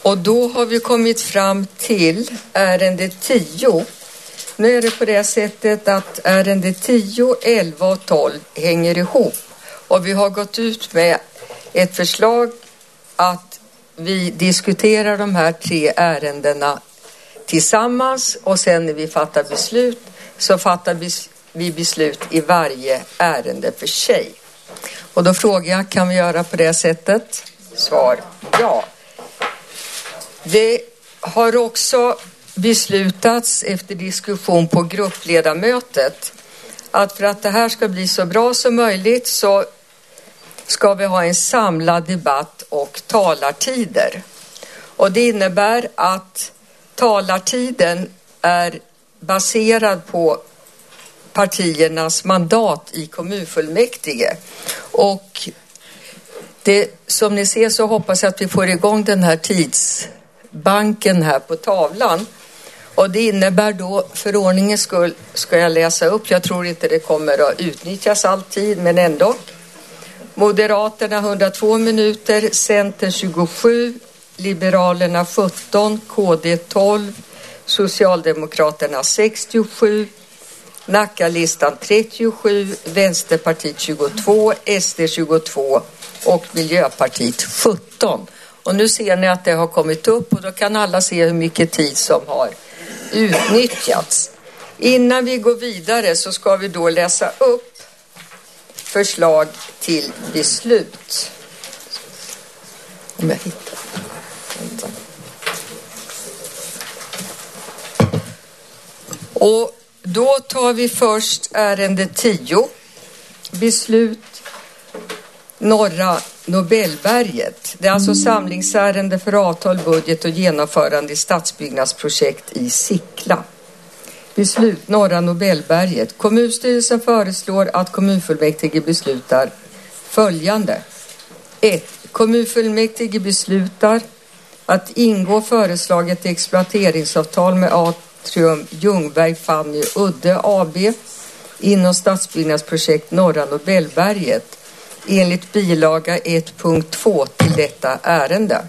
Och då har vi kommit fram till ärende 10. Nu är det på det sättet att ärende 10, 11 och 12 hänger ihop. Och vi har gått ut med ett förslag att vi diskuterar de här 3 ärendena tillsammans. Och sen när vi fattar beslut så fattar vi beslut i varje ärende för sig. Och då frågar jag, kan vi göra på det sättet? Svar ja. Det har också beslutats efter diskussion på gruppledamötet att för att det här ska bli så bra som möjligt så ska vi ha en samlad debatt och talartider. Och det innebär att talartiden är baserad på partiernas mandat i kommunfullmäktige. Och det, som ni ser så hoppas jag att vi får igång den här tidsbanken här på tavlan. Och det innebär då, för ordningens skull ska jag läsa upp, jag tror inte det kommer att utnyttjas alltid men ändå. Moderaterna 102 minuter, Centern 27, Liberalerna 17, KD 12, Socialdemokraterna 67, Nackalistan 37, Vänsterpartiet 22, SD 22 och Miljöpartiet 17. Och nu ser ni att det har kommit upp och då kan alla se hur mycket tid som har utnyttjats. Innan vi går vidare så ska vi då läsa upp förslag till beslut. Om jag hittar. Vänta. Och då tar vi först ärende 10. Beslut Norra Nobelberget. Det är alltså samlingsärende för avtal, budget och genomförande i stadsbyggnadsprojekt i Sickla. Beslut Norra Nobelberget. Kommunstyrelsen föreslår att kommunfullmäktige beslutar följande. 1. Kommunfullmäktige beslutar att ingå föreslaget exploateringsavtal med Atrium Ljungberg Fanny Udde AB inom stadsbyggnadsprojekt Norra Nobelberget enligt bilaga 1.2 till detta ärende.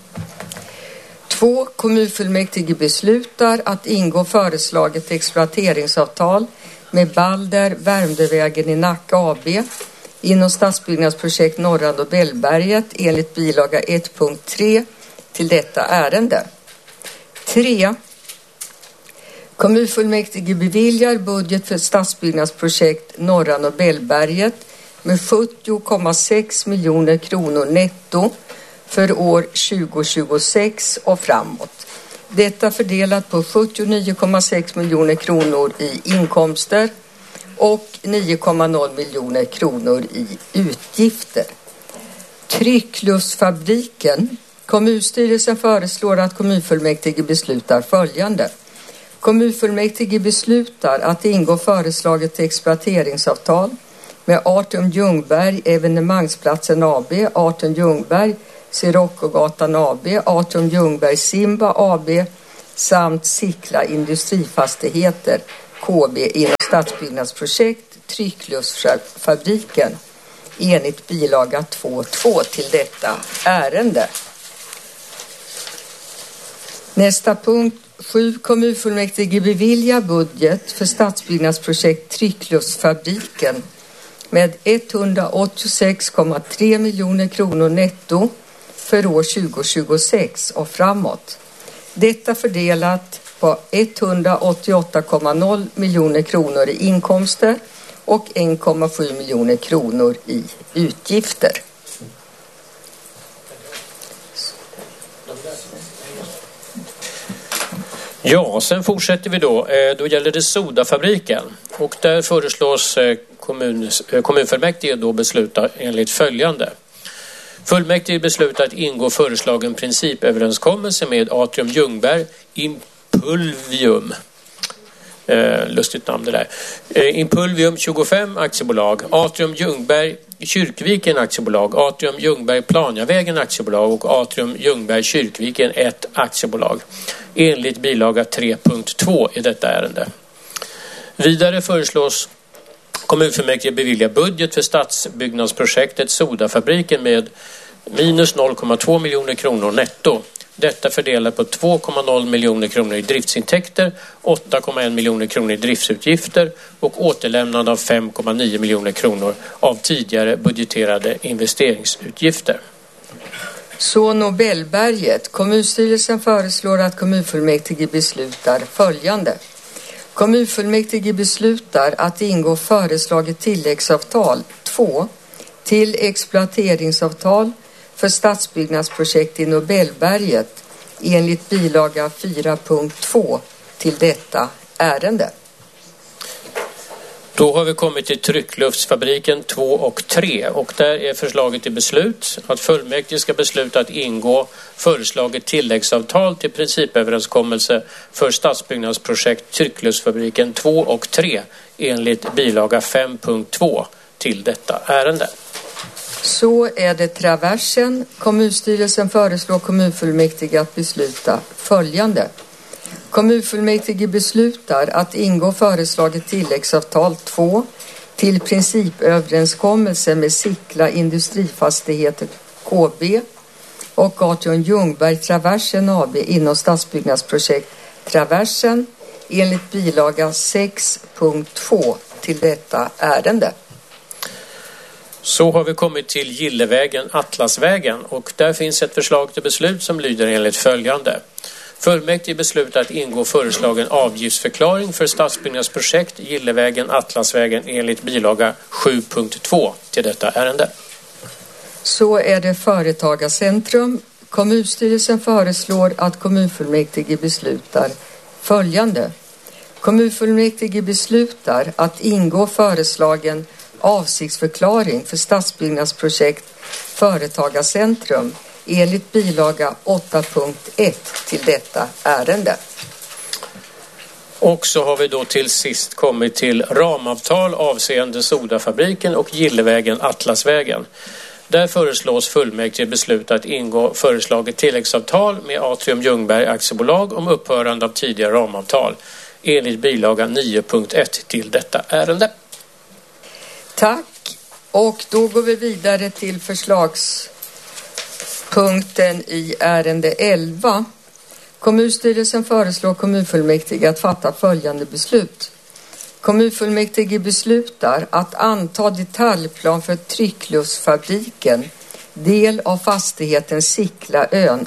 2. Kommunfullmäktige beslutar att ingå föreslaget exploateringsavtal med Balder Värmdövägen i Nacka AB inom stadsbyggnadsprojekt Norra Nobelberget enligt bilaga 1.3 till detta ärende. 3. Kommunfullmäktige beviljar budget för stadsbyggnadsprojekt Norra Nobelberget med 70,6 miljoner kronor netto för år 2026 och framåt. Detta fördelat på 79,6 miljoner kronor i inkomster och 9,0 miljoner kronor i utgifter. Tryckluftfabriken. Kommunstyrelsen föreslår att kommunfullmäktige beslutar följande. Kommunfullmäktige beslutar att ingå föreslaget exploateringsavtal med Atrium Ljungberg Evenemangsplatsen AB, Atrium Ljungberg Sirockogatan AB, Atrium Ljungberg Simba AB samt Sickla Industrifastigheter KB inom stadsbyggnadsprojekt Tryckluftfabriken enligt bilaga 2.2 till detta ärende. Nästa punkt 7. Kommunfullmäktige beviljar budget för stadsbyggnadsprojekt Tryckluftfabriken med 186,3 miljoner kronor netto för år 2026 och framåt. Detta fördelat på 188,0 miljoner kronor i inkomster och 1,7 miljoner kronor i utgifter. Ja, sen fortsätter vi då. Då gäller det sodafabriken och där föreslås kommunfullmäktige då besluta enligt följande. Fullmäktige beslutar att ingå föreslagen principöverenskommelse med Atrium Ljungberg Impulvium. Lustigt namn det där. Impulvium 25 aktiebolag, Atrium Ljungberg Kyrkviken aktiebolag, Atrium Ljungberg Planjavägen aktiebolag och Atrium Ljungberg Kyrkviken 1 aktiebolag enligt bilaga 3.2 i detta ärende. Vidare föreslås kommunfullmäktige bevilja budget för stadsbyggnadsprojektet Sodafabriken med minus 0,2 miljoner kronor netto Detta fördelat på 2,0 miljoner kronor i driftsintäkter, 8,1 miljoner kronor i driftsutgifter och återlämnande av 5,9 miljoner kronor av tidigare budgeterade investeringsutgifter. Så Nobelberget. Kommunstyrelsen föreslår att kommunfullmäktige beslutar följande. Kommunfullmäktige beslutar att ingå föreslaget tilläggsavtal 2 till exploateringsavtal för stadsbyggnadsprojekt i Nobelberget enligt bilaga 4.2 till detta ärende. Då har vi kommit till tryckluftsfabriken 2 och 3 och där är förslaget till beslut att fullmäktige ska besluta att ingå föreslaget tilläggsavtal till principöverenskommelse för stadsbyggnadsprojekt tryckluftsfabriken 2 och 3 enligt bilaga 5.2 till detta ärende. Så är det Traversen. Kommunstyrelsen föreslår kommunfullmäktige att besluta följande. Kommunfullmäktige beslutar att ingå föreslaget tilläggsavtal 2 till principöverenskommelse med Sickla Industrifastigheter KB och Arthur Ljungberg Traversen AB inom stadsbyggnadsprojekt Traversen enligt bilaga 6.2 till detta ärende. Så har vi kommit till Gillevägen, Atlasvägen och där finns ett förslag till beslut som lyder enligt följande. Fullmäktige beslutar att ingå föreslagen avgiftsförklaring för stadsbyggnadsprojekt Gillevägen, Atlasvägen enligt bilaga 7.2 till detta ärende. Så är det Företagarcentrum. Kommunstyrelsen föreslår att kommunfullmäktige beslutar följande. Kommunfullmäktige beslutar att ingå föreslagen avsiktsförklaring för stadsbyggnadsprojekt Företagarcentrum enligt bilaga 8.1 till detta ärende. Och så har vi då till sist kommit till ramavtal avseende Sodafabriken och Gillevägen, Atlasvägen. Där föreslås fullmäktige beslut att ingå föreslaget tilläggsavtal med Atrium Ljungberg aktiebolag om upphörande av tidigare ramavtal enligt bilaga 9.1 till detta ärende. Tack. Och då går vi vidare till förslagspunkten i ärende 11. Kommunstyrelsen föreslår kommunfullmäktige att fatta följande beslut. Kommunfullmäktige beslutar att anta detaljplan för tryckluftsfabriken, del av fastigheten Sicklaön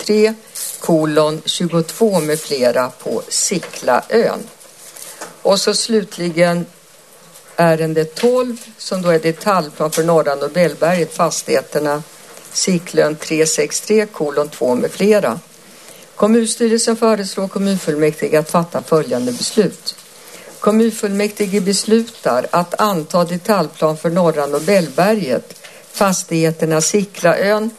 83:22 med flera på Sicklaön. Och så slutligen ärende 12 som då är detaljplan för norra Nobelberget, fastigheterna Sicklön 363:2 med flera. Kommunstyrelsen föreslår kommunfullmäktige att fatta följande beslut. Kommunfullmäktige beslutar att anta detaljplan för norra Nobelberget, fastigheterna Sicklaön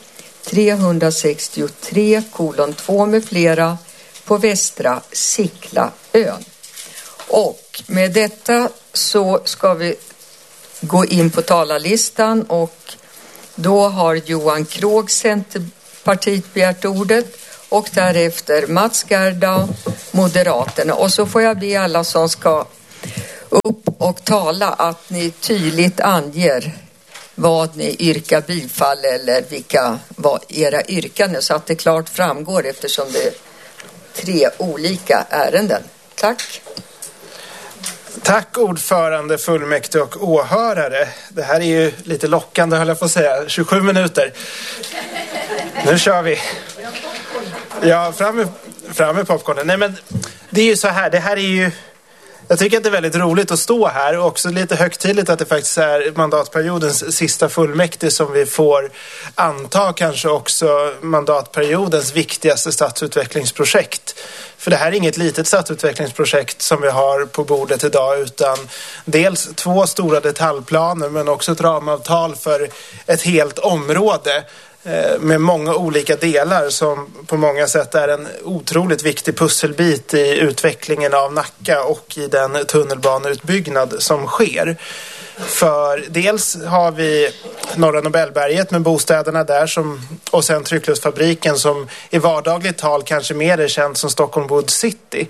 363:2 med flera på västra Sicklaön. Och med detta så ska vi gå in på talarlistan och då har Johan Krog, Centerpartiet, begärt ordet och därefter Mats Gerdau, Moderaterna. Och så får jag be alla som ska upp och tala att ni tydligt anger vad ni yrkar bifall eller vad era yrkanden så att det klart framgår eftersom det är 3 olika ärenden. Tack. Tack ordförande, fullmäktige och åhörare. Det här är ju lite lockande höll jag på att säga. 27 minuter. Nu kör vi. Ja, fram med popcornen. Nej men det är ju så här. Det här är ju... Jag tycker att det är väldigt roligt att stå här och också lite högtidligt att det faktiskt är mandatperiodens sista fullmäktige som vi får anta kanske också mandatperiodens viktigaste stadsutvecklingsprojekt. För det här är inget litet stadsutvecklingsprojekt som vi har på bordet idag utan dels 2 stora detaljplaner men också ett ramavtal för ett helt område med många olika delar som på många sätt är en otroligt viktig pusselbit i utvecklingen av Nacka och i den tunnelbaneutbyggnad som sker. För dels har vi norra Nobelberget med bostäderna där och sen tryckluftsfabriken som i vardagligt tal kanske mer är känd som Stockholm Wood City.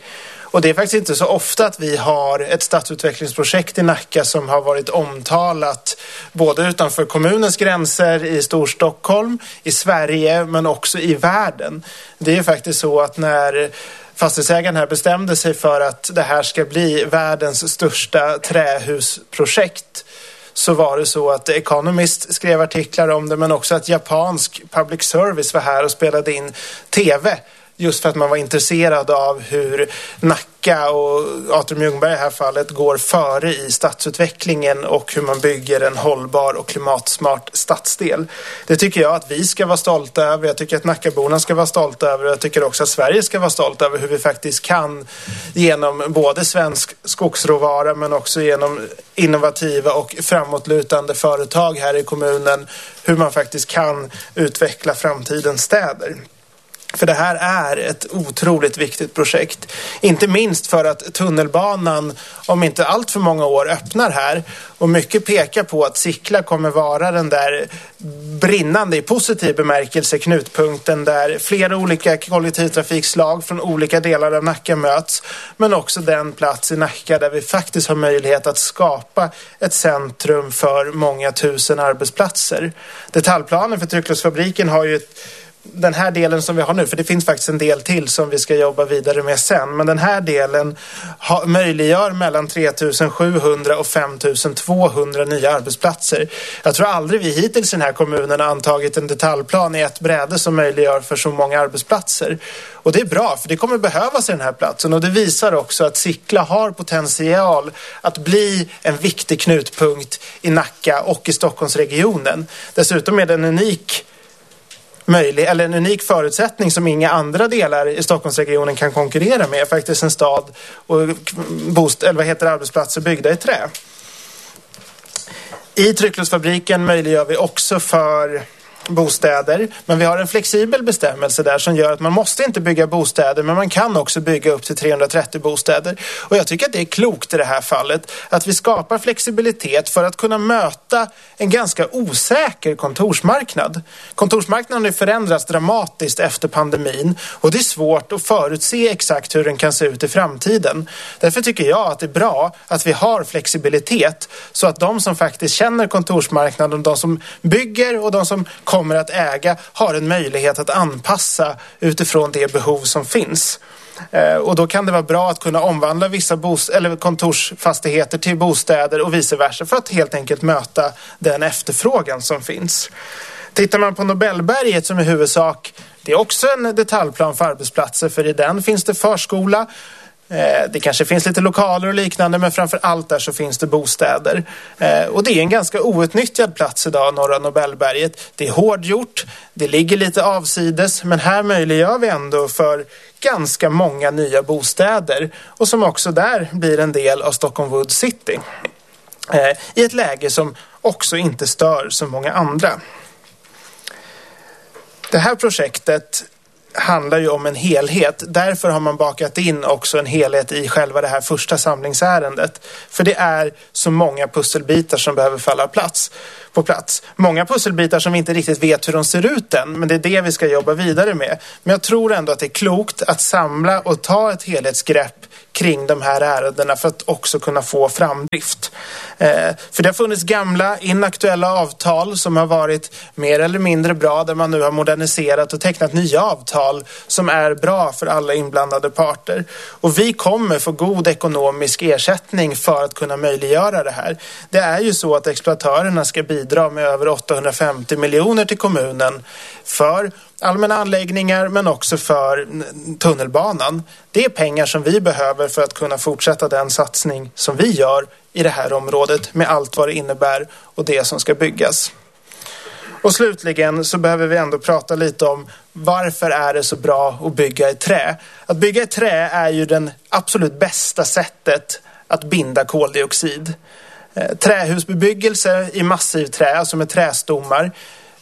Och det är faktiskt inte så ofta att vi har ett stadsutvecklingsprojekt i Nacka som har varit omtalat både utanför kommunens gränser i Storstockholm, i Sverige men också i världen. Det är faktiskt så att när fastighetsägaren här bestämde sig för att det här ska bli världens största trähusprojekt, så var det så att The Economist skrev artiklar om det, men också att japansk public service var här och spelade in tv. Just för att man var intresserad av hur Nacka och Atrium Ljungberg i det här fallet går före i stadsutvecklingen och hur man bygger en hållbar och klimatsmart stadsdel. Det tycker jag att vi ska vara stolta över. Jag tycker att Nackaborna ska vara stolta över. Jag tycker också att Sverige ska vara stolt över hur vi faktiskt kan genom både svensk skogsråvara men också genom innovativa och framåtlutande företag här i kommunen, hur man faktiskt kan utveckla framtidens städer. För det här är ett otroligt viktigt projekt. Inte minst för att tunnelbanan om inte allt för många år öppnar här. Och mycket pekar på att Sickla kommer vara den där brinnande i positiv bemärkelse knutpunkten där flera olika kollektivtrafikslag från olika delar av Nacka möts. Men också den plats i Nacka där vi faktiskt har möjlighet att skapa ett centrum för många tusen arbetsplatser. Detaljplanen för Tryckluftsfabriken har ju den här delen som vi har nu, för det finns faktiskt en del till som vi ska jobba vidare med sen, men den här delen möjliggör mellan 3700 och 5200 nya arbetsplatser. Jag tror aldrig vi hittills i den här kommunen har antagit en detaljplan i ett bräde som möjliggör för så många arbetsplatser. Och det är bra, för det kommer behövas i den här platsen, och det visar också att Sickla har potential att bli en viktig knutpunkt i Nacka och i Stockholmsregionen. Dessutom är det en unik förutsättning som inga andra delar i Stockholmsregionen kan konkurrera med. Faktiskt en stad och arbetsplatser byggda i trä. I Tryckluftsfabriken möjliggör vi också för bostäder, men vi har en flexibel bestämmelse där som gör att man måste inte bygga bostäder, men man kan också bygga upp till 330 bostäder. Och jag tycker att det är klokt i det här fallet att vi skapar flexibilitet för att kunna möta en ganska osäker kontorsmarknad. Kontorsmarknaden har förändrats dramatiskt efter pandemin och det är svårt att förutse exakt hur den kan se ut i framtiden. Därför tycker jag att det är bra att vi har flexibilitet så att de som faktiskt känner kontorsmarknaden, de som bygger och de som kommer att äga, har en möjlighet att anpassa utifrån det behov som finns. Och då kan det vara bra att kunna omvandla vissa kontorsfastigheter till bostäder och vice versa för att helt enkelt möta den efterfrågan som finns. Tittar man på Nobelberget som i huvudsak, det är också en detaljplan för arbetsplatser, för i den finns det förskola. Det kanske finns lite lokaler och liknande, men framför allt där så finns det bostäder. Och det är en ganska outnyttjad plats idag, Norra Nobelberget. Det är hårdgjort, det ligger lite avsides, men här möjliggör vi ändå för ganska många nya bostäder. Och som också där blir en del av Stockholm Wood City. I ett läge som också inte stör så många andra. Det här projektet handlar ju om en helhet. Därför har man bakat in också en helhet i själva det här första samlingsärendet. För det är så många pusselbitar som behöver falla på plats. Många pusselbitar som vi inte riktigt vet hur de ser ut än, men det är det vi ska jobba vidare med. Men jag tror ändå att det är klokt att samla och ta ett helhetsgrepp kring de här ärendena för att också kunna få framdrift. För det har funnits gamla inaktuella avtal som har varit mer eller mindre bra, där man nu har moderniserat och tecknat nya avtal som är bra för alla inblandade parter. Och vi kommer få god ekonomisk ersättning för att kunna möjliggöra det här. Det är ju så att exploatörerna ska bidra med över 850 miljoner till kommunen för allmänna anläggningar men också för tunnelbanan. Det är pengar som vi behöver för att kunna fortsätta den satsning som vi gör i det här området med allt vad det innebär och det som ska byggas. Och slutligen så behöver vi ändå prata lite om varför är det så bra att bygga i trä. Att bygga i trä är ju det absolut bästa sättet att binda koldioxid. Trähusbebyggelse i massivträ, alltså med trästommar,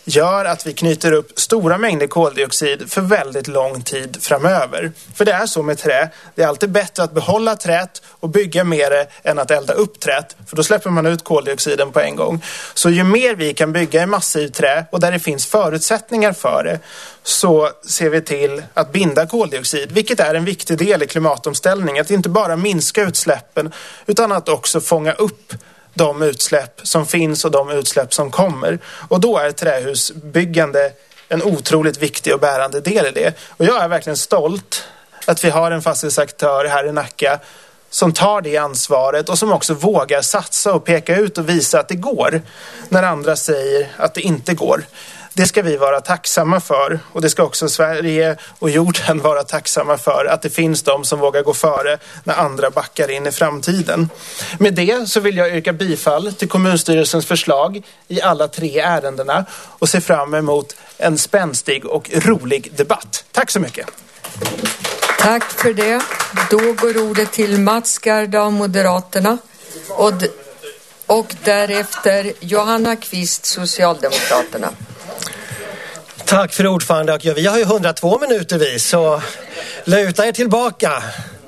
gör att vi knyter upp stora mängder koldioxid för väldigt lång tid framöver. För det är så med trä. Det är alltid bättre att behålla träet och bygga med det än att elda upp träet. För då släpper man ut koldioxiden på en gång. Så ju mer vi kan bygga i massiv trä och där det finns förutsättningar för det, så ser vi till att binda koldioxid, vilket är en viktig del i klimatomställningen. Att inte bara minska utsläppen utan att också fånga upp de utsläpp som finns och de utsläpp som kommer. Och då är trähusbyggande en otroligt viktig och bärande del i det. Och jag är verkligen stolt att vi har en fastighetsaktör här i Nacka som tar det ansvaret och som också vågar satsa och peka ut och visa att det går när andra säger att det inte går. Det ska vi vara tacksamma för, och det ska också Sverige och jorden vara tacksamma för, att det finns de som vågar gå före när andra backar in i framtiden. Med det så vill jag yrka bifall till kommunstyrelsens förslag i alla 3 ärendena och se fram emot en spänstig och rolig debatt. Tack så mycket! Tack för det. Då går ordet till Mats Garda av Moderaterna och därefter Johanna Kvist, Socialdemokraterna. Tack för ordförande. Vi har ju 102 minuter vi, så luta er tillbaka.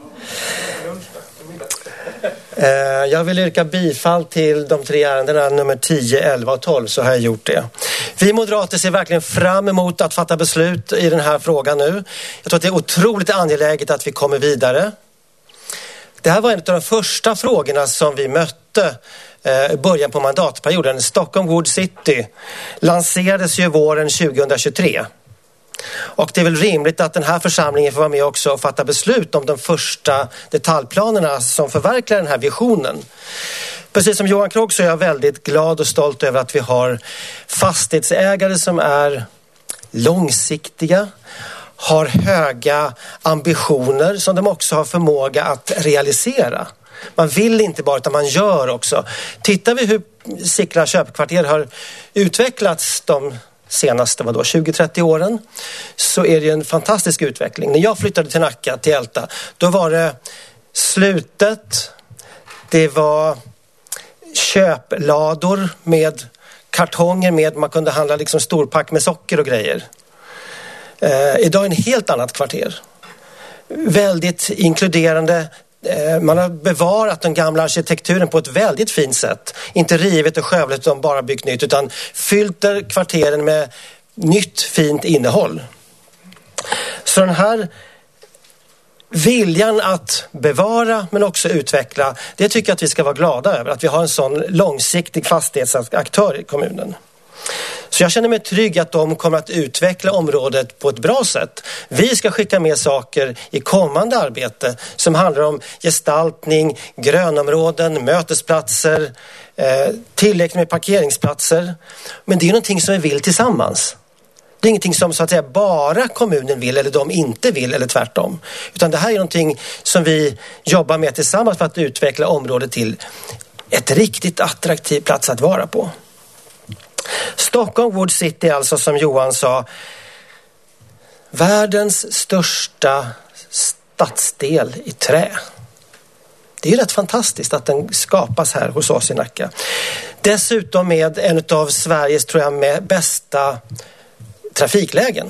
Jag vill yrka bifall till de 3 ärendena nummer 10, 11 och 12, så har jag gjort det. Vi moderater ser verkligen fram emot att fatta beslut i den här frågan nu. Jag tror att det är otroligt angeläget att vi kommer vidare. Det här var en av de första frågorna som vi mötte i början på mandatperioden. Stockholm Wood City lanserades ju våren 2023. Och det är väl rimligt att den här församlingen får vara med också och fatta beslut om de första detaljplanerna som förverkligar den här visionen. Precis som Johan Krogh så är jag väldigt glad och stolt över att vi har fastighetsägare som är långsiktiga, har höga ambitioner som de också har förmåga att realisera. Man vill inte bara utan man gör också. Tittar vi hur Sickla köpkvarter har utvecklats de senaste 20-30 åren, så är det en fantastisk utveckling. När jag flyttade till Nacka, till Älta, då var det slutet, det var köplador med kartonger med, man kunde handla liksom storpack med socker och grejer. Idag är det en helt annat kvarter. Väldigt inkluderande. Man har bevarat den gamla arkitekturen på ett väldigt fint sätt. Inte rivet och skövlat utan bara byggt nytt, utan fyllt kvarteren med nytt fint innehåll. Så den här viljan att bevara men också utveckla, det tycker jag att vi ska vara glada över. Att vi har en sån långsiktig fastighetsaktör i kommunen. Så jag känner mig trygg att de kommer att utveckla området på ett bra sätt. Vi ska skicka med saker i kommande arbete som handlar om gestaltning, grönområden, mötesplatser, tillräckligt med parkeringsplatser. Men det är någonting som vi vill tillsammans. Det är ingenting som så att säga bara kommunen vill eller de inte vill eller tvärtom. Utan det här är någonting som vi jobbar med tillsammans för att utveckla området till ett riktigt attraktiv plats att vara på. Stockholm Wood City är alltså, som Johan sa, världens största stadsdel i trä. Det är ju rätt fantastiskt att den skapas här hos oss i Nacka. Dessutom med en av Sveriges, tror jag, med bästa trafiklägen.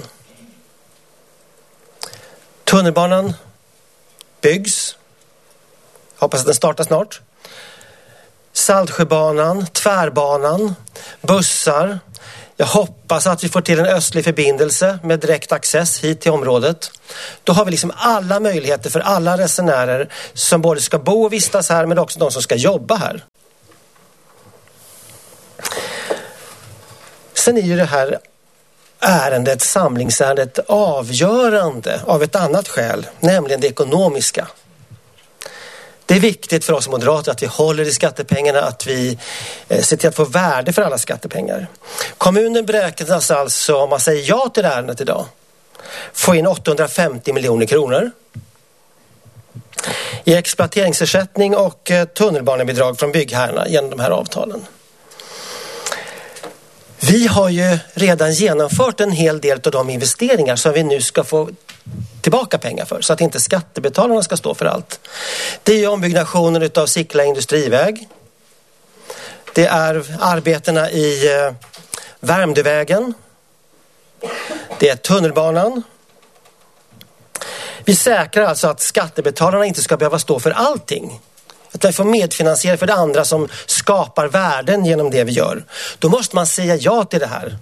Tunnelbanan byggs. Hoppas att den startar snart. Saltsjöbanan, tvärbanan, bussar. Jag hoppas att vi får till en östlig förbindelse med direkt access hit till området. Då har vi liksom alla möjligheter för alla resenärer som både ska bo och vistas här men också de som ska jobba här. Sen är ju det här ärendet, samlingsärendet, avgörande av ett annat skäl, nämligen det ekonomiska. Det är viktigt för oss moderater att vi håller i skattepengarna, att vi ser till att få värde för alla skattepengar. Kommunen beräknas alltså, om man säger ja till ärendet idag, få in 850 miljoner kronor i exploateringsersättning och tunnelbanebidrag från byggherrarna genom de här avtalen. Vi har ju redan genomfört en hel del av de investeringar som vi nu ska få tillbaka pengar för, så att inte skattebetalarna ska stå för allt. Det är ju ombyggnationen av Sickla industriväg. Det är arbetena i Värmdövägen. Det är tunnelbanan. Vi säkrar alltså att skattebetalarna inte ska behöva stå för allting. Att vi får medfinansiera för det andra som skapar värden genom det vi gör. Då måste man säga ja till det här.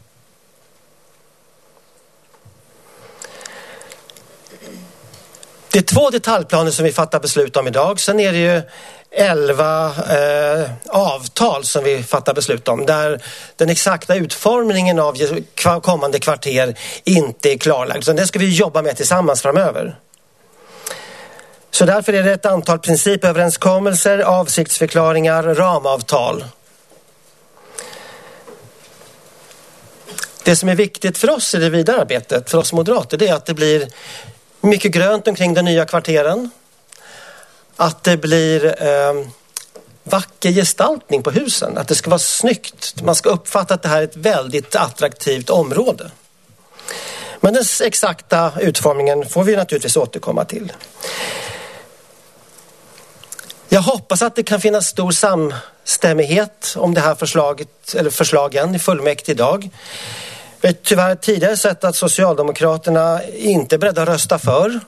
Det är 2 detaljplaner som vi fattar beslut om idag. Sen är det ju 11 avtal som vi fattar beslut om. Där den exakta utformningen av kommande kvarter inte är klarlagd. Så det ska vi jobba med tillsammans framöver. Så därför är det ett antal principöverenskommelser, avsiktsförklaringar, ramavtal. Det som är viktigt för oss i det vidare arbetet, för oss moderater, det är att det blir mycket grönt omkring de nya kvarteren. Att det blir vacker gestaltning på husen. Att det ska vara snyggt. Man ska uppfatta att det här är ett väldigt attraktivt område. Men den exakta utformningen får vi naturligtvis återkomma till. Jag hoppas att det kan finnas stor samstämmighet om det här förslagen i fullmäktige idag. Vi har tyvärr tidigare sett att Socialdemokraterna inte är beredda att rösta för.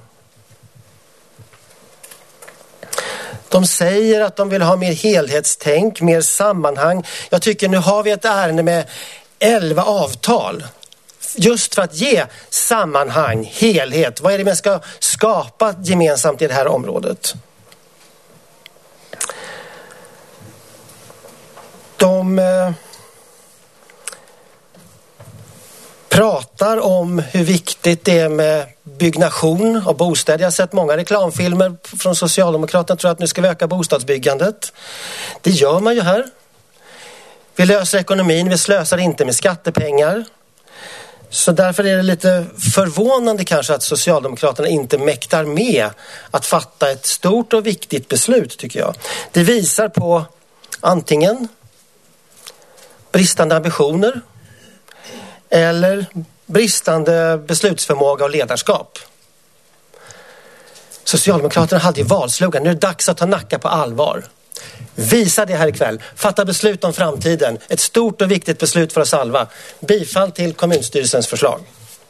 De säger att de vill ha mer helhetstänk, mer sammanhang. Jag tycker nu har vi ett ärende med 11 avtal. Just för att ge sammanhang, helhet. Vad är det man ska skapa gemensamt i det här området? De pratar om hur viktigt det är med byggnation av bostäder. Jag har sett många reklamfilmer från Socialdemokraterna tror att nu ska vi öka bostadsbyggandet. Det gör man ju här. Vi löser ekonomin, vi slösar inte med skattepengar. Så därför är det lite förvånande kanske att Socialdemokraterna inte mäktar med att fatta ett stort och viktigt beslut tycker jag. Det visar på antingen bristande ambitioner eller bristande beslutsförmåga och ledarskap. Socialdemokraterna hade ju valslogan. Nu är det dags att ta Nacka på allvar. Visa det här ikväll. Fatta beslut om framtiden. Ett stort och viktigt beslut för oss alla. Bifall till kommunstyrelsens förslag.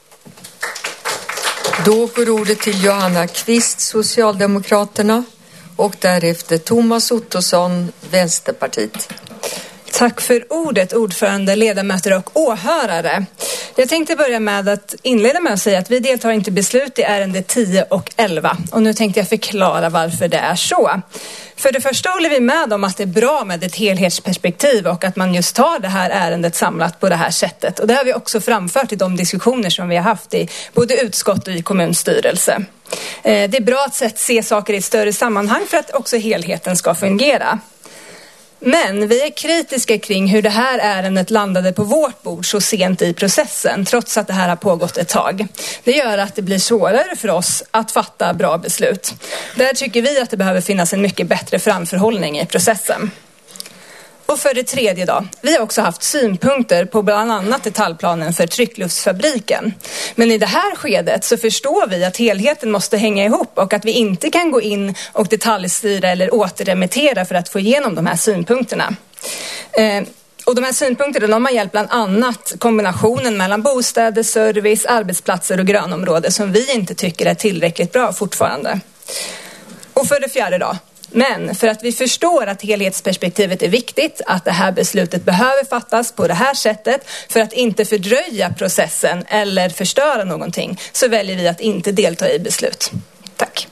Då går ordet till Johanna Kvist, Socialdemokraterna, och därefter Thomas Ottosson, Vänsterpartiet. Tack för ordet, ordförande, ledamöter och åhörare. Jag tänkte börja med att inleda med att säga att vi deltar inte i beslut i ärende 10 och 11. Och nu tänkte jag förklara varför det är så. För det första håller vi med om att det är bra med ett helhetsperspektiv och att man just tar det här ärendet samlat på det här sättet. Och det har vi också framfört i de diskussioner som vi har haft i både utskott och i kommunstyrelse. Det är bra att se saker i ett större sammanhang för att också helheten ska fungera. Men vi är kritiska kring hur det här ärendet landade på vårt bord så sent i processen, trots att det här har pågått ett tag. Det gör att det blir svårare för oss att fatta bra beslut. Där tycker vi att det behöver finnas en mycket bättre framförhållning i processen. Och för det tredje då, vi har också haft synpunkter på bland annat detaljplanen för tryckluftsfabriken. Men i det här skedet så förstår vi att helheten måste hänga ihop och att vi inte kan gå in och detaljstyra eller återremittera för att få igenom de här synpunkterna. Och de här synpunkterna de har hjälpt bland annat kombinationen mellan bostäder, service, arbetsplatser och grönområden som vi inte tycker är tillräckligt bra fortfarande. Och för det fjärde då. Men för att vi förstår att helhetsperspektivet är viktigt, att det här beslutet behöver fattas på det här sättet för att inte fördröja processen eller förstöra någonting, så väljer vi att inte delta i beslut. Tack.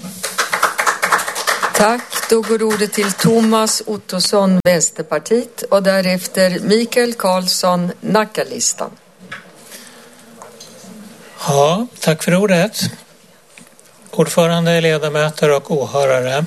Tack. Då går ordet till Thomas Ottosson, Vänsterpartiet, och därefter Mikael Karlsson, Nackalistan. Ja, tack för ordet. Ordförande, ledamöter och åhörare.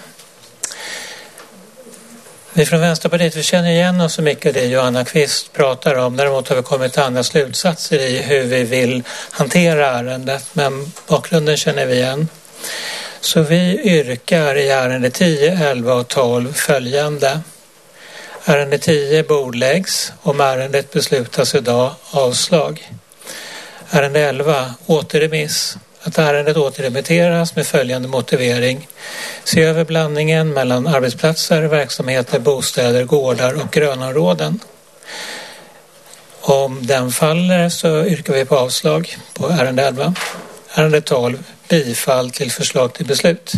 Vi från Vänsterpartiet vi känner igen oss så mycket det Johanna Kvist pratar om. Däremot har vi kommit till andra slutsatser i hur vi vill hantera ärendet. Men bakgrunden känner vi igen. Så vi yrkar i ärende 10, 11 och 12 följande. Ärende 10 bordläggs. Om ärendet beslutas idag avslag. Ärende 11 återremiss. Att ärendet återremitteras med följande motivering. Se över blandningen mellan arbetsplatser, verksamheter, bostäder, gårdar och grönområden. Om den faller så yrkar vi på avslag på ärende 11. Ärende 12, bifall till förslag till beslut.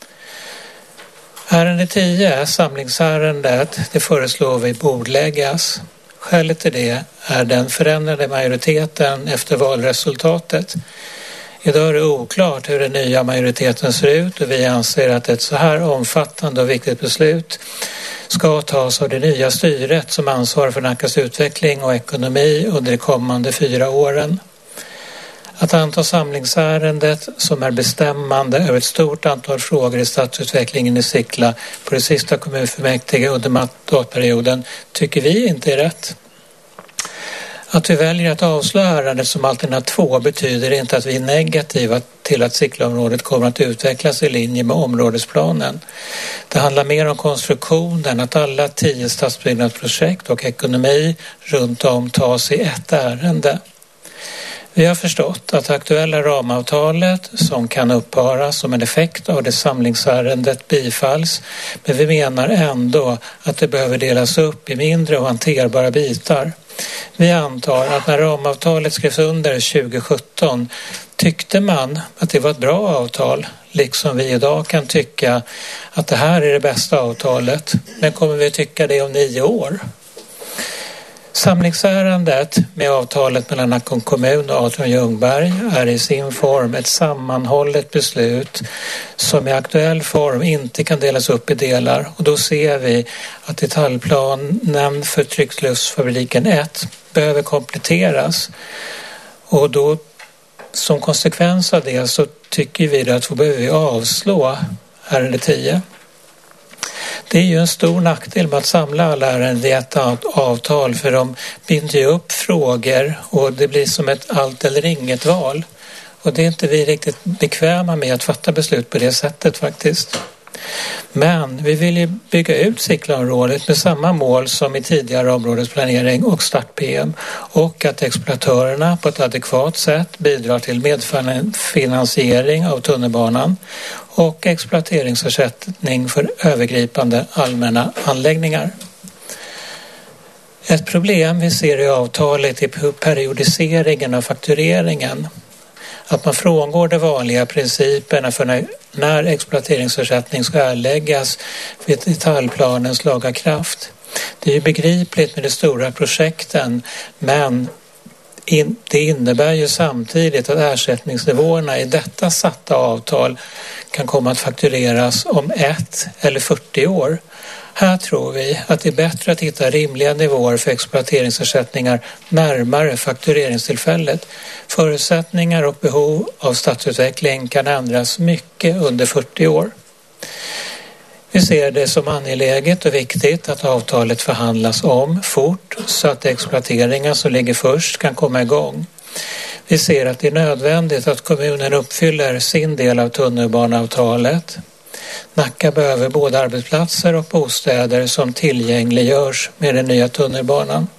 Ärende 10, samlingsärendet, det föreslår vi bordläggas. Skälet till det är den förändrade majoriteten efter valresultatet. Idag är det oklart hur den nya majoriteten ser ut och vi anser att ett så här omfattande och viktigt beslut ska tas av det nya styret som ansvarar för Nackas utveckling och ekonomi under de kommande 4 åren. Att anta samlingsärendet som är bestämmande över ett stort antal frågor i stadsutvecklingen i Sickla på det sista kommunfullmäktige under mandatperioden tycker vi inte är rätt. Att vi väljer att avslå ärendet som alternativ 2 betyder inte att vi är negativa till att Sickla-området kommer att utvecklas i linje med områdesplanen. Det handlar mer om konstruktionen, att alla 10 stadsbyggnadsprojekt och ekonomi runt om tas i ett ärende. Vi har förstått att det aktuella ramavtalet som kan upphöra som en effekt av det samlingsärendet bifalls, men vi menar ändå att det behöver delas upp i mindre och hanterbara bitar. Vi antar att när ramavtalet skrevs under 2017 tyckte man att det var ett bra avtal, liksom vi idag kan tycka att det här är det bästa avtalet, men kommer vi tycka det om 9 år? Samlingsärendet med avtalet mellan Nacka kommun och Atrium Ljungberg är i sin form ett sammanhållet beslut som i aktuell form inte kan delas upp i delar, och då ser vi att detaljplanen för tryckluftsfabriken 1 behöver kompletteras, och då som konsekvens av det så tycker vi att vi behöver avslå ärende 10. Det är ju en stor nackdel med att samla alla ärenden i ett avtal, för de binder ju upp frågor och det blir som ett allt eller inget val. Och det är inte vi riktigt bekväma med att fatta beslut på det sättet faktiskt. Men vi vill ju bygga ut Sickla-området med samma mål som i tidigare områdesplanering och start-PM, och att exploatörerna på ett adekvat sätt bidrar till medfinansiering av tunnelbanan och exploateringsersättning för övergripande allmänna anläggningar. Ett problem vi ser i avtalet är periodiseringen av faktureringen. Att man frångår de vanliga principerna för när exploateringsersättning ska erläggas vid detaljplanens laga kraft. Det är ju begripligt med de stora projekten, men det innebär ju samtidigt att ersättningsnivåerna i detta satta avtal kan komma att faktureras om 1 eller 40 år. Här tror vi att det är bättre att hitta rimliga nivåer för exploateringsersättningar närmare faktureringstillfället. Förutsättningar och behov av stadsutveckling kan ändras mycket under 40 år. Vi ser det som angeläget och viktigt att avtalet förhandlas om fort så att exploateringar som ligger först kan komma igång. Vi ser att det är nödvändigt att kommunen uppfyller sin del av tunnelbaneavtalet. Nacka behöver både arbetsplatser och bostäder som tillgängliggörs med den nya tunnelbanan.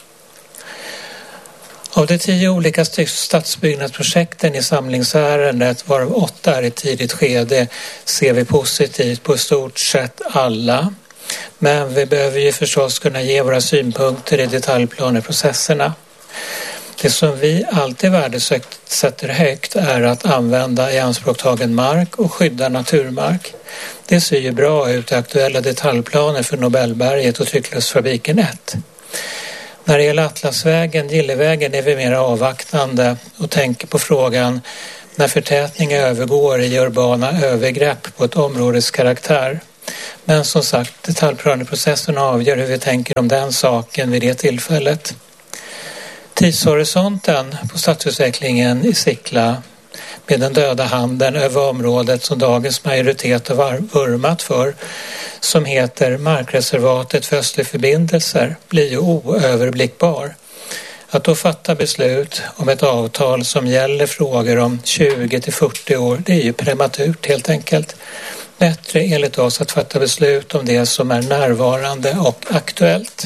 Av de 10 olika stadsbyggnadsprojekten i samlingsärendet, varav 8 är i tidigt skede, ser vi positivt på stort sett alla. Men vi behöver ju förstås kunna ge våra synpunkter i detaljplaneprocesserna. Det som vi alltid värdesätter högt är att använda i anspråktagen mark och skydda naturmark. Det ser ju bra ut i aktuella detaljplaner för Nobelberget och Tryckluftsfabriken 1. När det gäller Atlasvägen, Gillevägen, är vi mer avvaktande och tänker på frågan när förtätning övergår i urbana övergrepp på ett områdes karaktär. Men som sagt, detaljplaneprocessen avgör hur vi tänker om den saken vid det tillfället. Tidshorisonten på stadsutvecklingen i Sickla med den döda handen över området som dagens majoritet har vurmat för, som heter markreservatet för östlig förbindelser, blir ju oöverblickbar. Att då fatta beslut om ett avtal som gäller frågor om 20-40 år, det är ju prematurt helt enkelt. Bättre enligt oss att fatta beslut om det som är närvarande och aktuellt.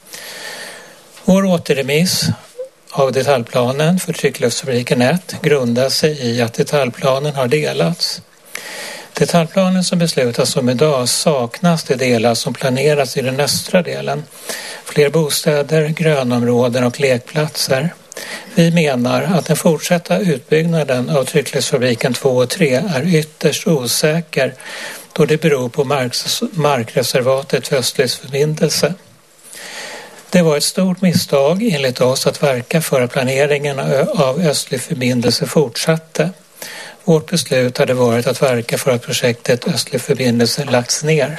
Vår återremiss av detaljplanen för Tryckluftsfabriken 1 grundar sig i att detaljplanen har delats. Detaljplanen som beslutas om idag saknas de delar som planeras i den östra delen. Fler bostäder, grönområden och lekplatser. Vi menar att den fortsatta utbyggnaden av tryckluftsfabriken 2 och 3 är ytterst osäker då det beror på markreservatet för östlig-förbindelse. Det var ett stort misstag enligt oss att verka för att planeringen av östlig förbindelse fortsatte. Vårt beslut hade varit att verka för att projektet östlig förbindelse lagts ner.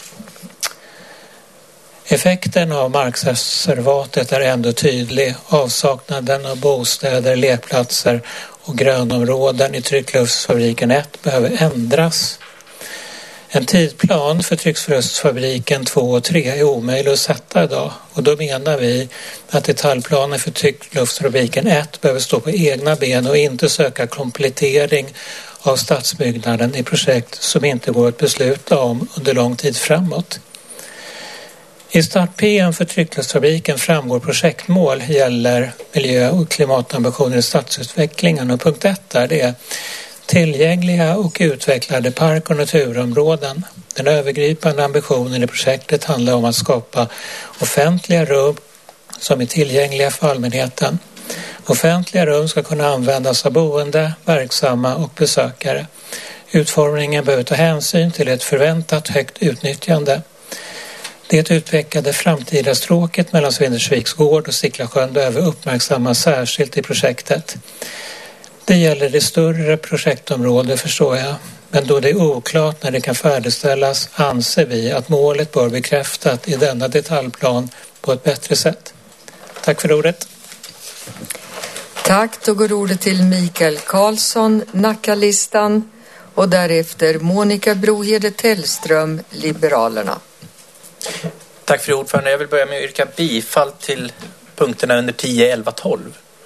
Effekten av markreservatet är ändå tydlig. Avsaknaden av bostäder, lekplatser och grönområden i tryckluftsfabriken 1 behöver ändras. En tidplan för tryckluftsfabriken 2 och 3 är omöjlig att sätta idag och då menar vi att detaljplanen för tryckluftsfabriken 1 behöver stå på egna ben och inte söka komplettering av stadsbyggnaden i projekt som inte går att besluta om under lång tid framåt. I start-PM för tryckluftsfabriken framgår projektmål gäller miljö- och klimatambitioner i stadsutvecklingen och punkt 1 där det är tillgängliga och utvecklade park- och naturområden. Den övergripande ambitionen i projektet handlar om att skapa offentliga rum som är tillgängliga för allmänheten. Offentliga rum ska kunna användas av boende, verksamma och besökare. Utformningen behöver ta hänsyn till ett förväntat högt utnyttjande. Det utpekade framtida stråket mellan Svindersviks gård och Sicklasjön behöver uppmärksammas särskilt i projektet. Det gäller det större projektområdet förstår jag, men då det är oklart när det kan färdigställas anser vi att målet bör bekräftas i denna detaljplan på ett bättre sätt. Tack för ordet. Tack, då går ordet till Mikael Karlsson, Nackalistan och därefter Monica Brohede Tellström, Liberalerna. Tack för ordförande. Jag vill börja med att yrka bifall till punkterna under 10, 11, 12.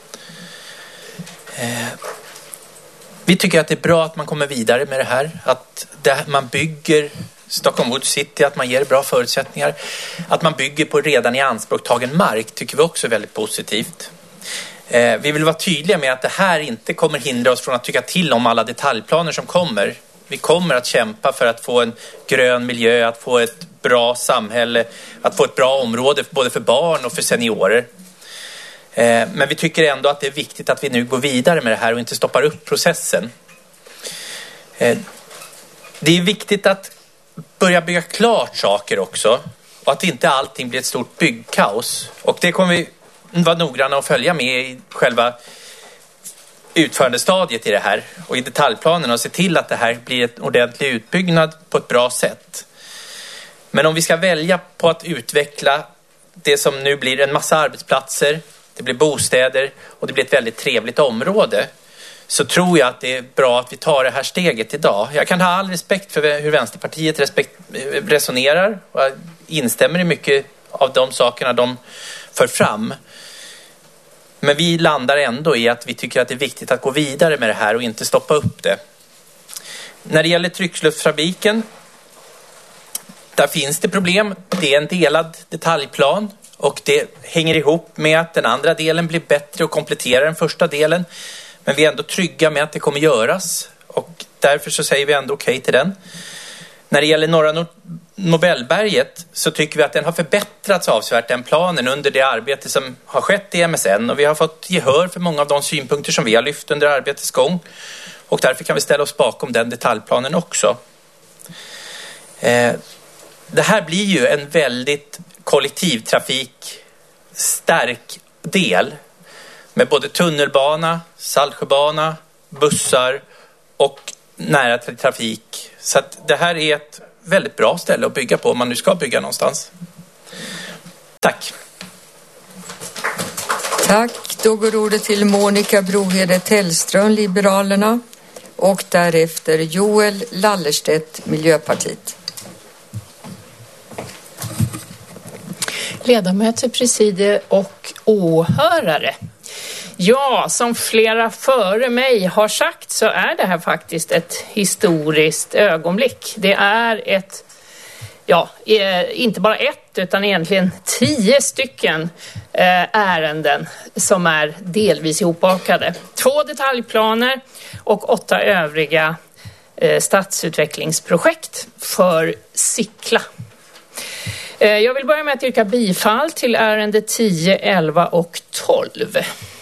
Vi tycker att det är bra att man kommer vidare med det här. Att man bygger Stockholm Wood City, att man ger bra förutsättningar. Att man bygger på redan i anspråktagen mark tycker vi också är väldigt positivt. Vi vill vara tydliga med att det här inte kommer hindra oss från att tycka till om alla detaljplaner som kommer. Vi kommer att kämpa för att få en grön miljö, att få ett bra samhälle, att få ett bra område både för barn och för seniorer. Men vi tycker ändå att det är viktigt att vi nu går vidare med det här och inte stoppar upp processen. Det är viktigt att börja bygga klart saker också och att inte allting blir ett stort byggkaos. Och det kommer vi vara noggranna att följa med i själva utförandestadiet i det här och i detaljplanen och se till att det här blir ett ordentlig utbyggnad på ett bra sätt. Men om vi ska välja på att utveckla det som nu blir en massa arbetsplatser, det blir bostäder och det blir ett väldigt trevligt område, så tror jag att det är bra att vi tar det här steget idag. Jag kan ha all respekt för hur Vänsterpartiet resonerar och jag instämmer i mycket av de sakerna de för fram. Men vi landar ändå i att vi tycker att det är viktigt att gå vidare med det här och inte stoppa upp det. När det gäller tryckluftsfabriken, där finns det problem. Det är en delad detaljplan och det hänger ihop med att den andra delen blir bättre och kompletterar den första delen. Men vi är ändå trygga med att det kommer göras och därför så säger vi ändå okej till den. När det gäller Norra Nobelberget så tycker vi att den har förbättrats avsevärt, den planen, under det arbete som har skett i MSN. Och vi har fått gehör för många av de synpunkter som vi har lyft under arbetets gång. Och därför kan vi ställa oss bakom den detaljplanen också. Det här blir ju en väldigt kollektivtrafikstark del. Med både tunnelbana, Saltsjöbana, bussar och nära trafik. Så att det här är ett väldigt bra ställe att bygga på om man nu ska bygga någonstans. Tack. Tack. Då går ordet till Monica Brohede Tellström, Liberalerna och därefter Joel Lallerstedt, Miljöpartiet. Ledamöter, presidier och åhörare. Ja, som flera före mig har sagt så är det här faktiskt ett historiskt ögonblick. Det är ett, inte bara ett utan egentligen 10 stycken ärenden som är delvis ihopbakade. 2 detaljplaner och 8 övriga stadsutvecklingsprojekt för Sickla. Jag vill börja med att yrka bifall till ärende 10, 11 och 12.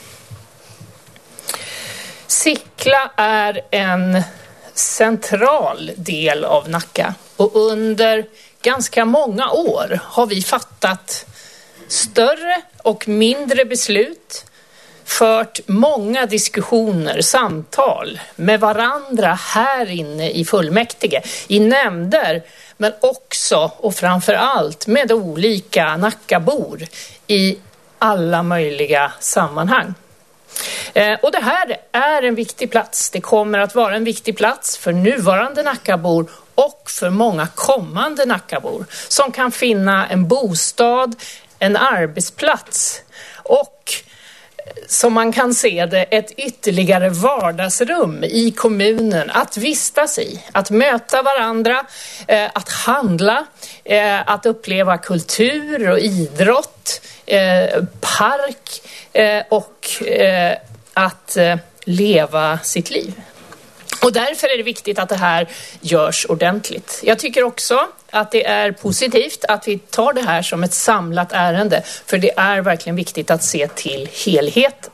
Sickla är en central del av Nacka och under ganska många år har vi fattat större och mindre beslut, fört många diskussioner, samtal med varandra här inne i fullmäktige, i nämnder, men också och framför allt med olika Nackabor i alla möjliga sammanhang. Och det här är en viktig plats. Det kommer att vara en viktig plats för nuvarande Nackabor och för många kommande Nackabor som kan finna en bostad, en arbetsplats och, som man kan se det, ett ytterligare vardagsrum i kommunen att vistas i, att möta varandra, att handla, att uppleva kultur och idrott, park och att leva sitt liv. Och därför är det viktigt att det här görs ordentligt. Jag tycker också att det är positivt att vi tar det här som ett samlat ärende, för det är verkligen viktigt att se till helheten.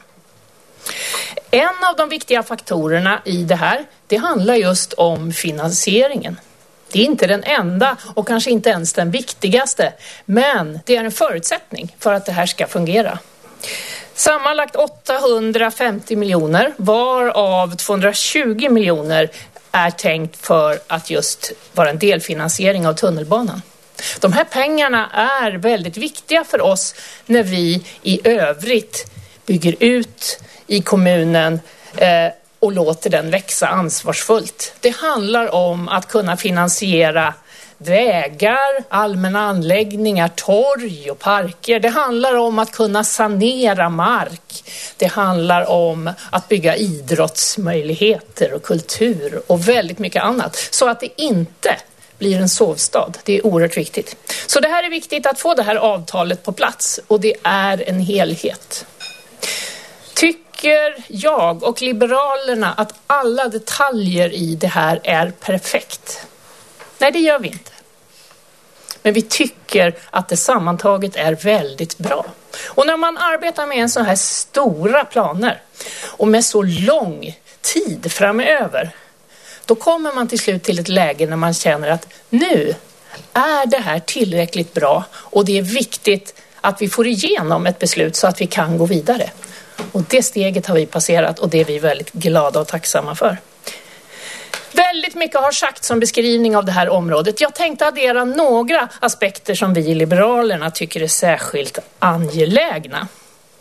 En av de viktiga faktorerna i det här, det handlar just om finansieringen. Det är inte den enda och kanske inte ens den viktigaste, men det är en förutsättning för att det här ska fungera. Sammanlagt 850 miljoner, varav 220 miljoner är tänkt för att just vara en delfinansiering av tunnelbanan. De här pengarna är väldigt viktiga för oss när vi i övrigt bygger ut i kommunen och låter den växa ansvarsfullt. Det handlar om att kunna finansiera vägar, allmänna anläggningar, torg och parker. Det handlar om att kunna sanera mark. Det handlar om att bygga idrottsmöjligheter och kultur och väldigt mycket annat. Så att det inte blir en sovstad. Det är oerhört viktigt. Så det här är viktigt att få det här avtalet på plats och det är en helhet. Tycker jag och Liberalerna att alla detaljer i det här är perfekt? Nej, det gör vi inte. Men vi tycker att det sammantaget är väldigt bra. Och när man arbetar med en så här stora planer och med så lång tid framöver, då kommer man till slut till ett läge när man känner att nu är det här tillräckligt bra och det är viktigt att vi får igenom ett beslut så att vi kan gå vidare. Och det steget har vi passerat och det är vi väldigt glada och tacksamma för. Väldigt mycket har sagts som beskrivning av det här området. Jag tänkte addera några aspekter som vi i Liberalerna tycker är särskilt angelägna.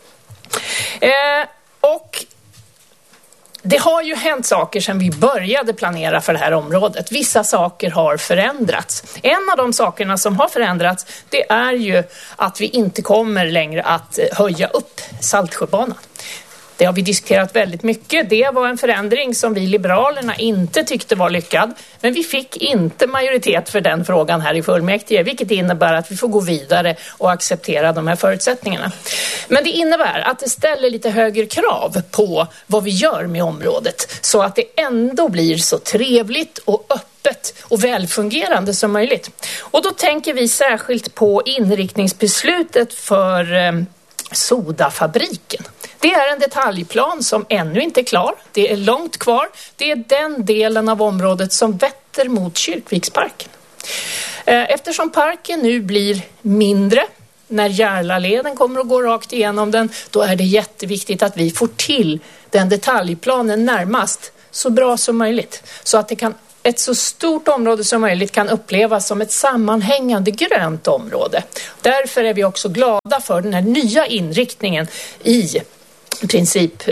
Och det har ju hänt saker sedan vi började planera för det här området. Vissa saker har förändrats. En av de sakerna som har förändrats, det är ju att vi inte kommer längre att höja upp Saltsjöbanan. Det har vi diskuterat väldigt mycket. Det var en förändring som vi Liberalerna inte tyckte var lyckad. Men vi fick inte majoritet för den frågan här i fullmäktige. Vilket innebär att vi får gå vidare och acceptera de här förutsättningarna. Men det innebär att det ställer lite högre krav på vad vi gör med området. Så att det ändå blir så trevligt och öppet och välfungerande som möjligt. Och då tänker vi särskilt på inriktningsbeslutet för sodafabriken. Det är en detaljplan som ännu inte är klar. Det är långt kvar. Det är den delen av området som vetter mot Kyrkviksparken. Eftersom parken nu blir mindre, när Järlaleden kommer att gå rakt igenom den, då är det jätteviktigt att vi får till den detaljplanen närmast så bra som möjligt. Så att ett så stort område som möjligt kan upplevas som ett sammanhängande grönt område. Därför är vi också glada för den här nya inriktningen i princip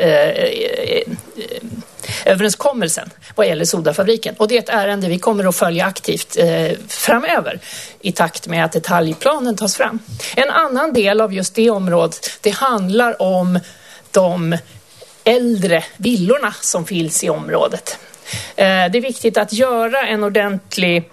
överenskommelsen vad gäller sodafabriken. Och det är ett ärende vi kommer att följa aktivt framöver i takt med att detaljplanen tas fram. En annan del av just det området, det handlar om de äldre villorna som finns i området. Det är viktigt att göra en ordentlig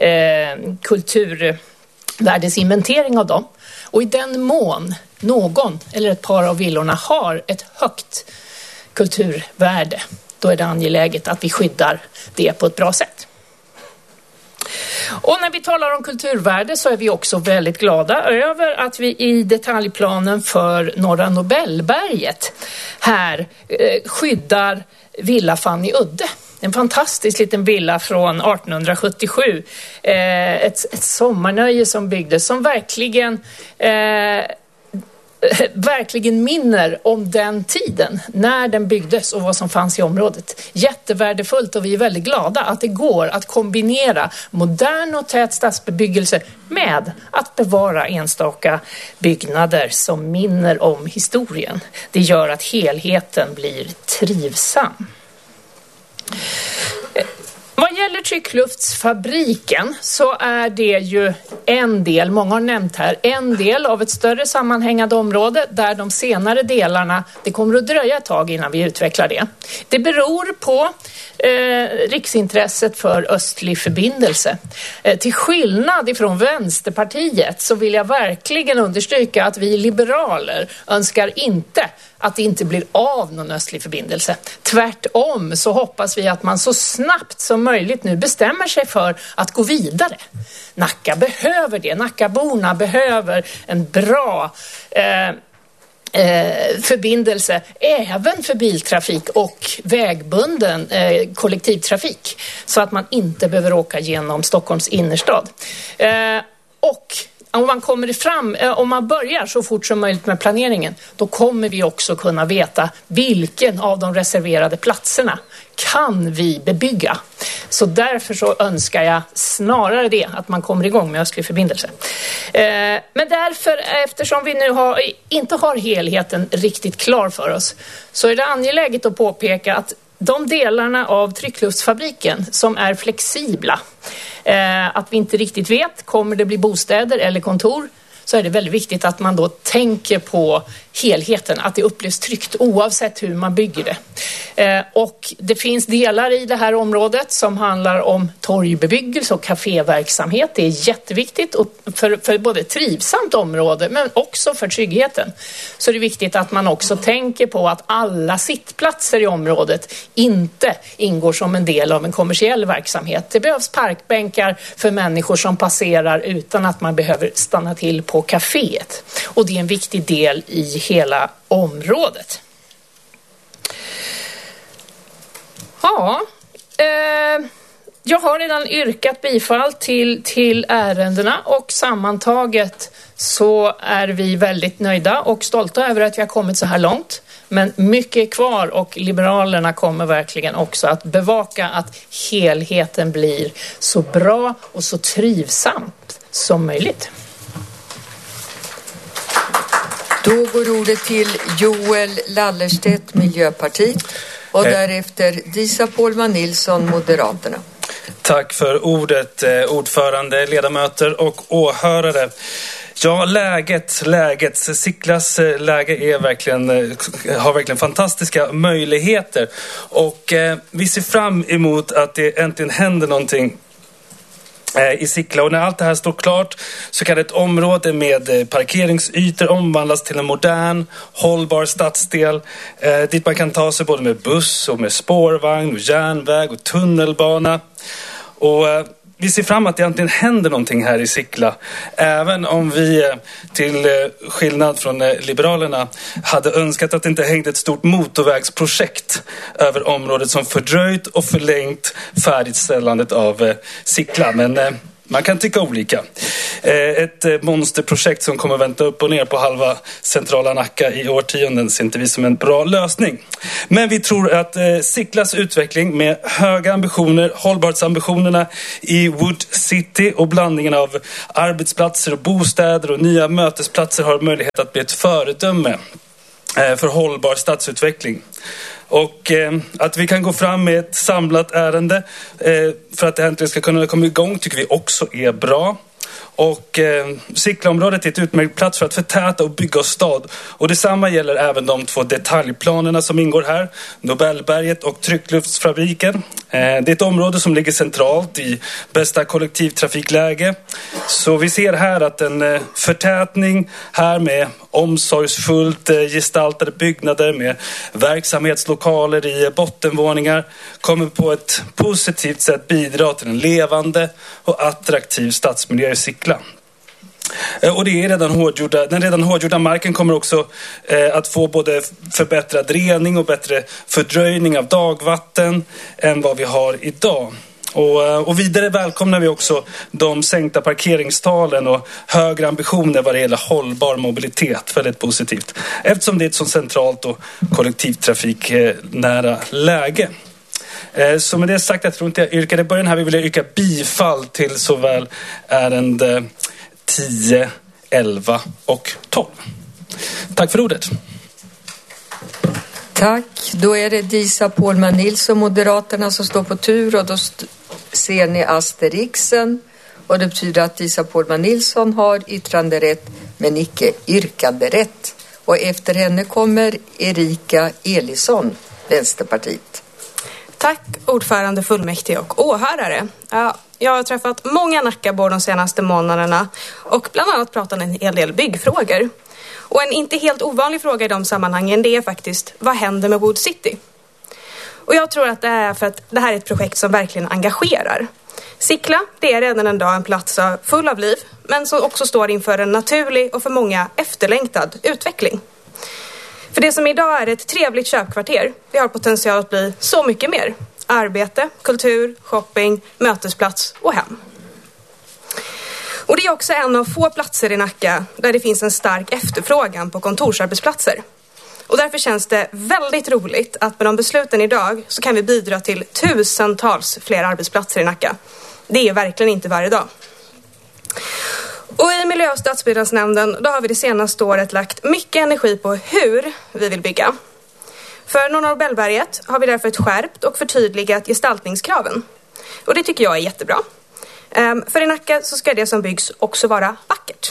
kulturvärdesinventering av dem. Och i den mån någon eller ett par av villorna har ett högt kulturvärde, då är det angeläget att vi skyddar det på ett bra sätt. Och när vi talar om kulturvärde så är vi också väldigt glada över att vi i detaljplanen för Norra Nobelberget här skyddar Villa Fanny Udde. En fantastisk liten villa från 1877. Ett sommarnöje som byggdes som verkligen minner om den tiden när den byggdes och vad som fanns i området. Jättevärdefullt, och vi är väldigt glada att det går att kombinera modern och tät stadsbebyggelse med att bevara enstaka byggnader som minner om historien. Det gör att helheten blir trivsam. Vad gäller tryckluftsfabriken så är det ju en del, många har nämnt här, en del av ett större sammanhängande område där de senare delarna, det kommer att dröja ett tag innan vi utvecklar det. Det beror på riksintresset för östlig förbindelse. Till skillnad ifrån Vänsterpartiet så vill jag verkligen understryka att vi liberaler önskar inte att det inte blir av någon östlig förbindelse. Tvärtom så hoppas vi att man så snabbt som möjligt nu bestämmer sig för att gå vidare. Nacka behöver det. Nackaborna behöver en bra förbindelse även för biltrafik och vägbunden kollektivtrafik, så att man inte behöver åka genom Stockholms innerstad. Och om man börjar så fort som möjligt med planeringen, då kommer vi också kunna veta vilken av de reserverade platserna kan vi bebygga. Så därför så önskar jag snarare det, att man kommer igång med östlig förbindelse. Men därför, eftersom vi nu inte har helheten riktigt klar för oss, så är det angeläget att påpeka att de delarna av tryckluftsfabriken som är flexibla, att vi inte riktigt vet, kommer det bli bostäder eller kontor, så är det väldigt viktigt att man då tänker på helheten, att det upplevs tryggt oavsett hur man bygger det. Och det finns delar i det här området som handlar om torgbebyggelse och kaféverksamhet. Det är jätteviktigt för både ett trivsamt område men också för tryggheten. Så det är viktigt att man också tänker på att alla sittplatser i området inte ingår som en del av en kommersiell verksamhet. Det behövs parkbänkar för människor som passerar utan att man behöver stanna till på kaféet. Och det är en viktig del i hela området. Ja, jag har redan yrkat bifall till ärendena, och sammantaget så är vi väldigt nöjda och stolta över att vi har kommit så här långt. Men mycket är kvar, och Liberalerna kommer verkligen också att bevaka att helheten blir så bra och så trivsamt som möjligt. Då går ordet till Joel Lallerstedt, Miljöpartiet, och därefter Disa Pålman Nilsson, Moderaterna. Tack för ordet, ordförande, ledamöter och åhörare. Ja, läget. Sicklas läge är har verkligen fantastiska möjligheter, och vi ser fram emot att det äntligen händer någonting i Sickla. Och när allt det här står klart så kan ett område med parkeringsytor omvandlas till en modern, hållbar stadsdel dit man kan ta sig både med buss och med spårvagn och järnväg och tunnelbana. Och vi ser fram att det egentligen händer någonting här i Sickla, även om vi till skillnad från Liberalerna hade önskat att det inte hängde ett stort motorvägsprojekt över området som fördröjt och förlängt färdigställandet av Sickla. Men man kan tycka olika. Ett monsterprojekt som kommer vänta upp och ner på halva centrala Nacka i årtionden ser inte vi som en bra lösning. Men vi tror att Sicklas utveckling med höga ambitioner, hållbarhetsambitionerna i Wood City och blandningen av arbetsplatser och bostäder och nya mötesplatser har möjlighet att bli ett föredöme för hållbar stadsutveckling. Och att vi kan gå fram med ett samlat ärende för att det äntligen ska kunna komma igång tycker vi också är bra. Och Sickla-området är ett utmärkt plats för att förtäta och bygga stad. Och detsamma gäller även de 2 detaljplanerna som ingår här. Nobelberget och tryckluftsfabriken. Det är ett område som ligger centralt i bästa kollektivtrafikläge. Så vi ser här att en förtätning här med omsorgsfullt gestaltade byggnader med verksamhetslokaler i bottenvåningar kommer på ett positivt sätt bidra till en levande och attraktiv stadsmiljö i Sickla. Och det är den redan hårdgjorda marken kommer också att få både förbättrad rening och bättre fördröjning av dagvatten än vad vi har idag. Och vidare välkomnar vi också de sänkta parkeringstalen och högre ambitioner vad det gäller hållbar mobilitet. Väldigt positivt. Eftersom det är ett så centralt och kollektivtrafiknära läge. Så med det sagt, jag tror inte jag yrkade i början här. Vi vill yrka bifall till såväl ärende 10, 11 och 12. Tack för ordet. Tack. Då är det Disa Pålman Nilsson, Moderaterna, som står på tur, och då ser ni asterixen, och det betyder att Disa Pålman Nilsson har yttranderätt men icke yrkanderätt. Och efter henne kommer Erika Elisson, Vänsterpartiet. Tack ordförande, fullmäktige och åhörare. Jag har träffat många Nackabor de senaste månaderna och bland annat pratat en hel del byggfrågor. Och en inte helt ovanlig fråga i de sammanhangen, det är faktiskt: vad händer med Wood City? Och jag tror att det är för att det här är ett projekt som verkligen engagerar. Sickla, det är redan en dag en plats full av liv, men som också står inför en naturlig och för många efterlängtad utveckling. För det som idag är ett trevligt köpkvarter, det har potential att bli så mycket mer. Arbete, kultur, shopping, mötesplats och hem. Och det är också en av få platser i Nacka där det finns en stark efterfrågan på kontorsarbetsplatser. Och därför känns det väldigt roligt att med de besluten idag så kan vi bidra till tusentals fler arbetsplatser i Nacka. Det är verkligen inte varje dag. Och i miljö- och stadsbyggnadsnämnden då har vi det senaste året lagt mycket energi på hur vi vill bygga. För Norra Nobelberget har vi därför ett skärpt och förtydligat gestaltningskraven. Och det tycker jag är jättebra. För i Nacka så ska det som byggs också vara vackert.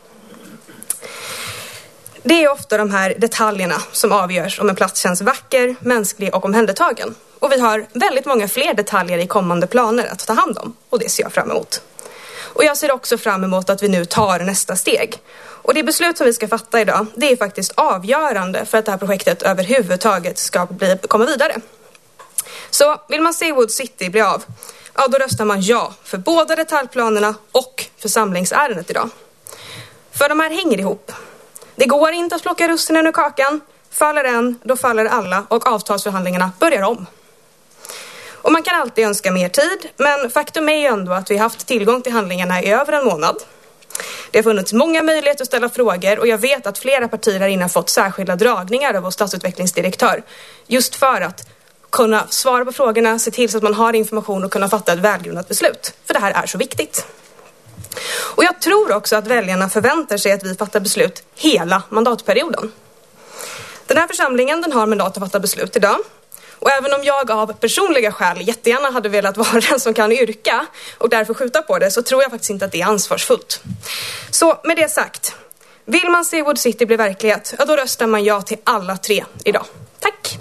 Det är ofta de här detaljerna som avgörs om en plats känns vacker, mänsklig och omhändertagen. Och vi har väldigt många fler detaljer i kommande planer att ta hand om. Och det ser jag fram emot. Och jag ser också fram emot att vi nu tar nästa steg. Och det beslut som vi ska fatta idag, det är faktiskt avgörande för att det här projektet överhuvudtaget ska komma vidare. Så vill man se Wood City bli av, ja då röstar man ja för båda detaljplanerna och för samlingsärendet idag. För de här hänger ihop. Det går inte att plocka russinen ur kakan. Faller en, då faller alla och avtalsförhandlingarna börjar om. Och man kan alltid önska mer tid, men faktum är ju ändå att vi har haft tillgång till handlingarna i över en månad. Det har funnits många möjligheter att ställa frågor och jag vet att flera partier här inne har fått särskilda dragningar av vår stadsutvecklingsdirektör. Just för att kunna svara på frågorna, se till så att man har information och kunna fatta ett välgrundat beslut. För det här är så viktigt. Och jag tror också att väljarna förväntar sig att vi fattar beslut hela mandatperioden. Den här församlingen den har mandat att fatta beslut idag. Och även om jag av personliga skäl jättegärna hade velat vara den som kan yrka och därför skjuta på det, så tror jag faktiskt inte att det är ansvarsfullt. Så med det sagt, vill man se Wood City bli verklighet, ja, då röstar man ja till alla 3 idag. Tack!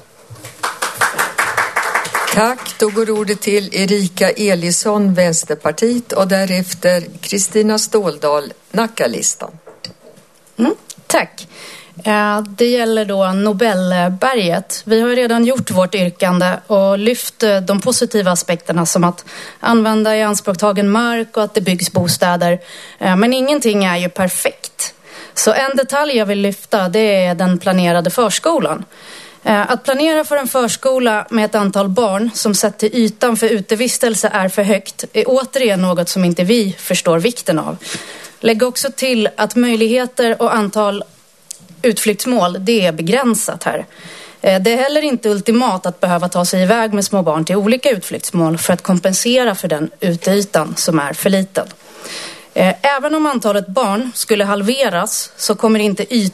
Tack, då går ordet till Erika Elisson, Vänsterpartiet, och därefter Kristina Ståldal, Nackalistan. Tack. Det gäller då Nobelberget. Vi har redan gjort vårt yrkande och lyft de positiva aspekterna som att använda i anspråktagen mark och att det byggs bostäder. Men ingenting är ju perfekt. Så en detalj jag vill lyfta, det är den planerade förskolan. Att planera för en förskola med ett antal barn som sett till ytan för utevistelse är för högt är återigen något som inte vi förstår vikten av. Lägg också till att möjligheter och antal utflyktsmål, det är begränsat här. Det är heller inte ultimat att behöva ta sig iväg med små barn till olika utflyktsmål för att kompensera för den uteytan som är för liten. Även om antalet barn skulle halveras så kommer inte